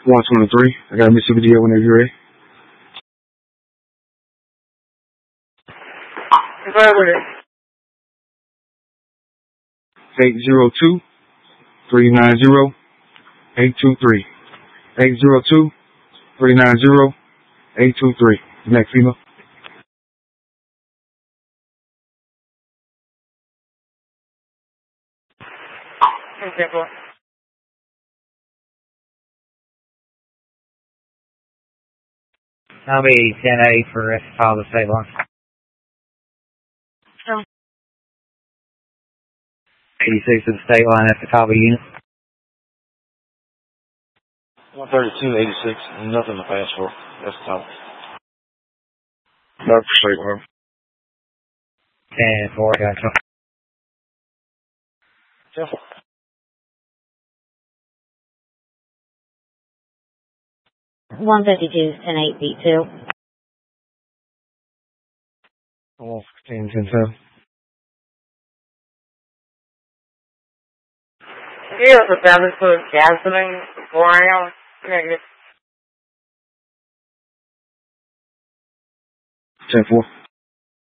123. I got a Mississippi DL whenever you're ready. Go with it. 802-390-823. 802-390-823. Next female. Example. I'll be 10-8 for the rest of the state line. 86 of the state line at the top of the unit. 132-86. Nothing to pass for. That's the top. Dr. State Line. 10-4, gotcha. Jeff. $152 and 8B2. 115-10-7. Here for 7 foot gasoline, 4 ounce, negative. 10-4.